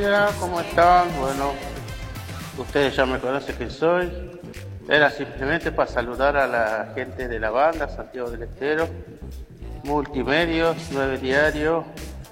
día, ¿cómo están? Bueno, ustedes ya me conocen quién soy. Era simplemente para saludar a la gente de la banda, Santiago del Estero, Multimedios, 9 Diario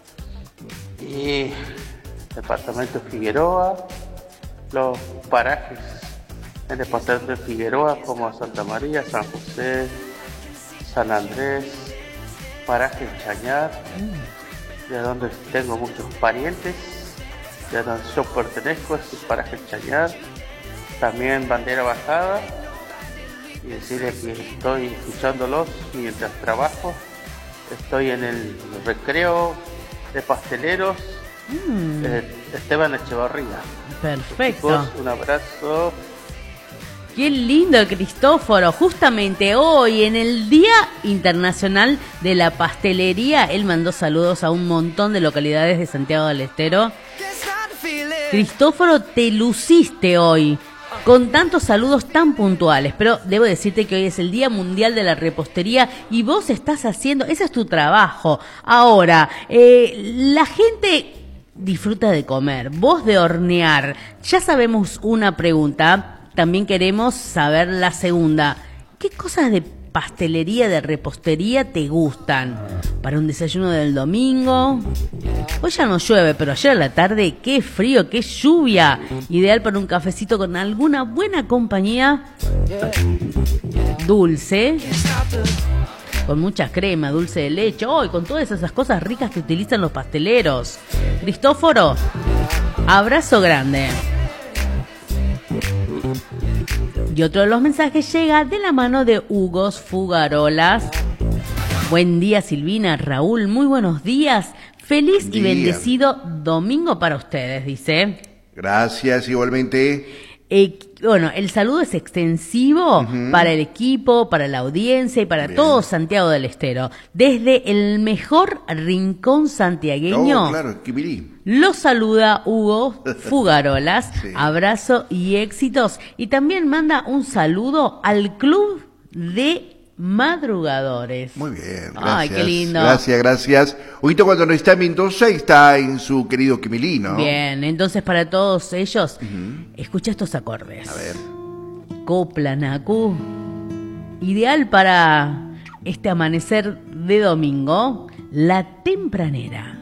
y Departamento Figueroa, los parajes en el Departamento de Figueroa como Santa María, San José, San Andrés, paraje Chañar, de donde tengo muchos parientes, de donde yo pertenezco, es el paraje Chañar, también Bandera Bajada, y decirles que estoy escuchándolos mientras trabajo, estoy en el recreo de pasteleros, Esteban Echevarría. Perfecto. Chicos, un abrazo. Qué lindo, Cristóforo. Justamente hoy, en el Día Internacional de la Pastelería, él mandó saludos a un montón de localidades de Santiago del Estero. Cristóforo, te luciste hoy con tantos saludos tan puntuales, pero debo decirte que hoy es el Día Mundial de la Repostería y vos estás haciendo, ese es tu trabajo. Ahora, la gente disfruta de comer, vos de hornear. Ya sabemos una pregunta. También queremos saber la segunda. ¿Qué cosas de pastelería, de repostería te gustan? Para un desayuno del domingo. Hoy ya no llueve, pero ayer a la tarde, qué frío, qué lluvia. Ideal para un cafecito con alguna buena compañía. Dulce. Con mucha crema, dulce de leche. Oh, y con todas esas cosas ricas que utilizan los pasteleros. Cristóforo, abrazo grande. Y otro de los mensajes llega de la mano de Hugo Fugarolas. Buen día, Silvina, Raúl, muy buenos días. Feliz y bendecido domingo para ustedes, dice. Gracias, igualmente. Bueno, el saludo es extensivo para el equipo, para la audiencia y para todo Santiago del Estero. Desde el mejor rincón santiagueño. Oh, claro, Quimirí. Lo saluda Hugo Fugarolas. Sí. Abrazo y éxitos. Y también manda un saludo al Club de Madrugadores. Muy bien, gracias. Ay, qué lindo. Gracias. Huguito cuando no está en Mendoza está en su querido Quimilí, ¿no? Bien, entonces para todos ellos, escucha estos acordes. A ver. Copla Nacú, ideal para este amanecer de domingo, La Tempranera.